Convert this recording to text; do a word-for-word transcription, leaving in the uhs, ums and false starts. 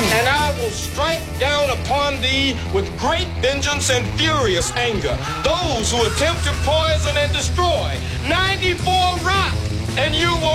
And I will strike down upon thee with great vengeance and furious anger those who attempt to poison and destroy ninety-four rock, and you will